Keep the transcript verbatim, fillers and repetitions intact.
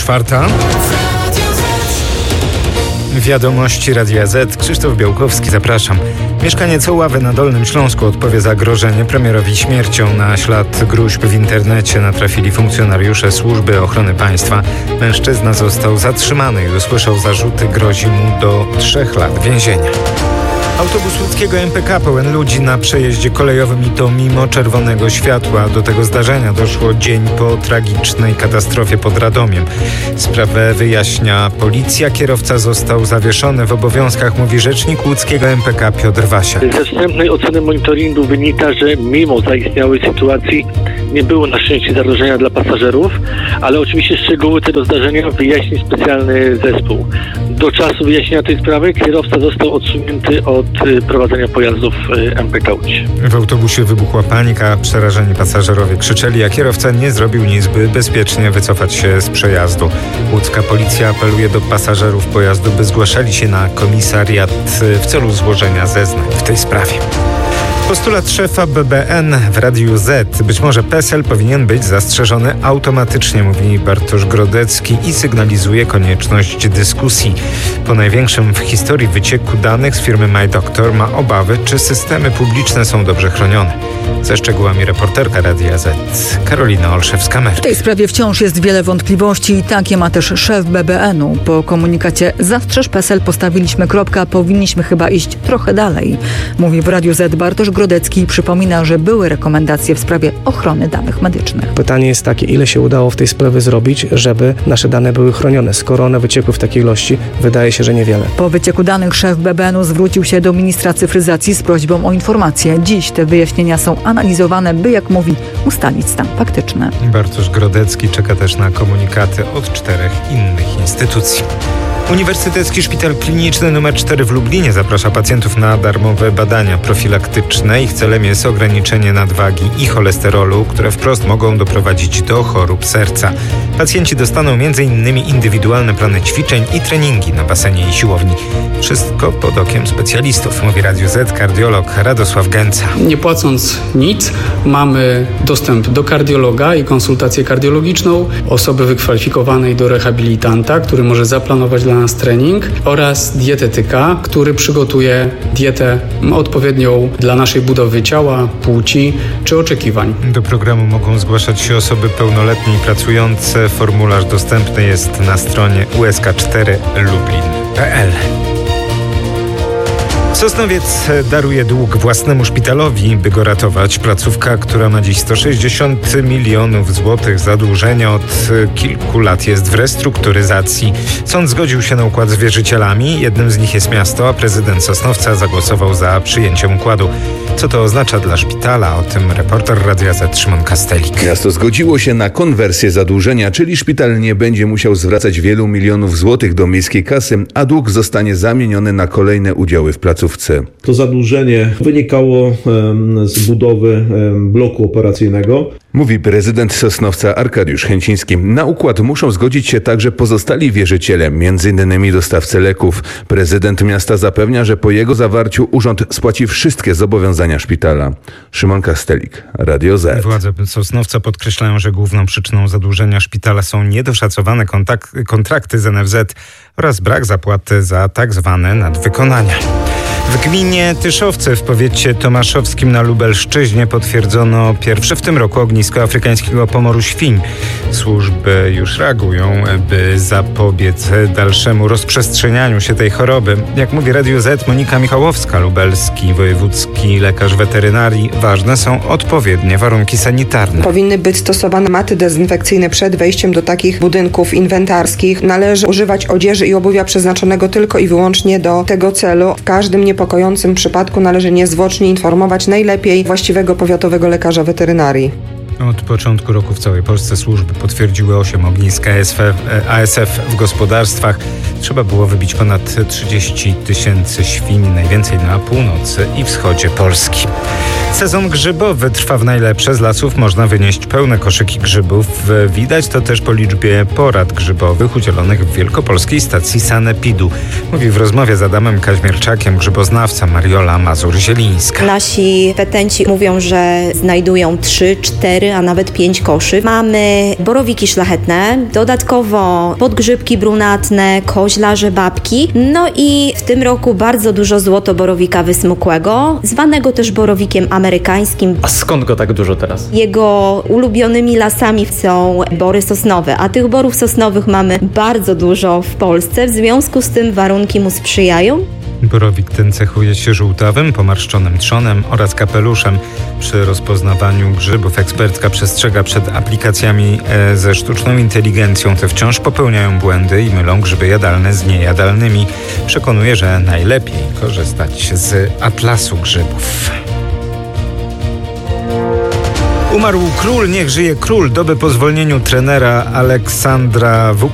czwarta. Wiadomości Radia Z. Krzysztof Białkowski, zapraszam. Mieszkaniec Oławy na Dolnym Śląsku odpowie za grożenie premierowi śmiercią. Na ślad gróźb w internecie natrafili funkcjonariusze Służby Ochrony Państwa. Mężczyzna został zatrzymany i usłyszał zarzuty. Grozi mu do trzech lat więzienia. Autobus łódzkiego M P K pełen ludzi na przejeździe kolejowym i to mimo czerwonego światła. Do tego zdarzenia doszło dzień po tragicznej katastrofie pod Radomiem. Sprawę wyjaśnia policja. Kierowca został zawieszony. W obowiązkach mówi rzecznik łódzkiego M P K Piotr Wasiak. Ze wstępnej oceny monitoringu wynika, że mimo zaistniałej sytuacji nie było na szczęście zagrożenia dla pasażerów, ale oczywiście szczegóły tego zdarzenia wyjaśni specjalny zespół. Do czasu wyjaśnienia tej sprawy kierowca został odsunięty od prowadzenia pojazdów M P K Łódź. W autobusie wybuchła panika, przerażeni pasażerowie krzyczeli, a kierowca nie zrobił nic, by bezpiecznie wycofać się z przejazdu. Łódzka policja apeluje do pasażerów pojazdu, by zgłaszali się na komisariat w celu złożenia zeznań w tej sprawie. Postulat szefa B B N w Radiu Z. Być może P E S L powinien być zastrzeżony automatycznie, mówi Bartosz Grodecki i sygnalizuje konieczność dyskusji. Po największym w historii wycieku danych z firmy MyDoctor ma obawy, czy systemy publiczne są dobrze chronione. Ze szczegółami reporterka Radia Z Karolina Olszewska-Mer. W tej sprawie wciąż jest wiele wątpliwości i takie ma też szef B B N-u. Po komunikacie zastrzeż P E S L postawiliśmy kropkę, a powinniśmy chyba iść trochę dalej. Mówi w Radiu Z Bartosz Grodecki i przypomina, że były rekomendacje w sprawie ochrony danych medycznych. Pytanie jest takie, ile się udało w tej sprawie zrobić, żeby nasze dane były chronione. Skoro one wyciekły w takiej ilości, wydaje się, że niewiele. Po wycieku danych szef B B N-u zwrócił się do ministra cyfryzacji z prośbą o informacje. Dziś te wyjaśnienia są analizowane, by, jak mówi, ustalić stan faktyczny. Bartosz Grodecki czeka też na komunikaty od czterech innych instytucji. Uniwersytecki Szpital Kliniczny numer cztery w Lublinie zaprasza pacjentów na darmowe badania profilaktyczne. Ich celem jest ograniczenie nadwagi i cholesterolu, które wprost mogą doprowadzić do chorób serca. Pacjenci dostaną między innymi indywidualne plany ćwiczeń i treningi na basenie i siłowni. Wszystko pod okiem specjalistów, mówi Radiu Z kardiolog Radosław Gęca. Nie płacąc nic, mamy dostęp do kardiologa i konsultację kardiologiczną, osoby wykwalifikowanej do rehabilitanta, który może zaplanować dla nas trening, oraz dietetyka, który przygotuje dietę odpowiednią dla naszej budowy ciała, płci czy oczekiwań. Do programu mogą zgłaszać się osoby pełnoletnie i pracujące. Formularz dostępny jest na stronie u s k cztery lublin kropka p l. Sosnowiec daruje dług własnemu szpitalowi, by go ratować. Placówka, która ma dziś sto sześćdziesiąt milionów złotych zadłużenia, od kilku lat jest w restrukturyzacji. Sąd zgodził się na układ z wierzycielami. Jednym z nich jest miasto, a prezydent Sosnowca zagłosował za przyjęciem układu. Co to oznacza dla szpitala? O tym reporter Radia Z Szymon Kastelik. Miasto zgodziło się na konwersję zadłużenia, czyli szpital nie będzie musiał zwracać wielu milionów złotych do miejskiej kasy, a dług zostanie zamieniony na kolejne udziały w placówce. To zadłużenie wynikało z budowy bloku operacyjnego. Mówi prezydent Sosnowca Arkadiusz Chęciński. Na układ muszą zgodzić się także pozostali wierzyciele, między innymi dostawcy leków. Prezydent miasta zapewnia, że po jego zawarciu urząd spłaci wszystkie zobowiązania szpitala. Szymon Kastelik, Radio Z. Władze Sosnowca podkreślają, że główną przyczyną zadłużenia szpitala są niedoszacowane kontak- kontrakty z N F Z oraz brak zapłaty za tak zwane nadwykonania. W gminie Tyszowce w powiecie tomaszowskim na Lubelszczyźnie potwierdzono pierwsze w tym roku ognisko afrykańskiego pomoru świń. Służby już reagują, by zapobiec dalszemu rozprzestrzenianiu się tej choroby. Jak mówi Radio Z Monika Michałowska, lubelski wojewódzki lekarz weterynarii, ważne są odpowiednie warunki sanitarne. Powinny być stosowane maty dezynfekcyjne przed wejściem do takich budynków inwentarskich. Należy używać odzieży i obuwia przeznaczonego tylko i wyłącznie do tego celu. W każdym niepokojącym przypadku należy niezwłocznie informować najlepiej właściwego powiatowego lekarza weterynarii. Od początku roku w całej Polsce służby potwierdziły osiem ognisk A S F w gospodarstwach. Trzeba było wybić ponad trzydzieści tysięcy świń, najwięcej na północy i wschodzie Polski. Sezon grzybowy trwa w najlepsze. Z lasów można wynieść pełne koszyki grzybów. Widać to też po liczbie porad grzybowych udzielonych w wielkopolskiej stacji Sanepidu. Mówi w rozmowie z Adamem Kaźmierczakiem grzyboznawca Mariola Mazur-Zielińska. Nasi petenci mówią, że znajdują trzy cztery cztery, a nawet pięć koszy. Mamy borowiki szlachetne, dodatkowo podgrzybki brunatne, koźlarze, babki. No i w tym roku bardzo dużo złotoborowika wysmukłego, zwanego też borowikiem amerykańskim. A skąd go tak dużo teraz? Jego ulubionymi lasami są bory sosnowe, a tych borów sosnowych mamy bardzo dużo w Polsce, w związku z tym warunki mu sprzyjają. Borowik ten cechuje się żółtawym, pomarszczonym trzonem oraz kapeluszem. Przy rozpoznawaniu grzybów ekspertka przestrzega przed aplikacjami e, ze sztuczną inteligencją. Te wciąż popełniają błędy i mylą grzyby jadalne z niejadalnymi. Przekonuje, że najlepiej korzystać z atlasu grzybów. Umarł król, niech żyje król. Doby po zwolnieniu trenera Aleksandra Wuk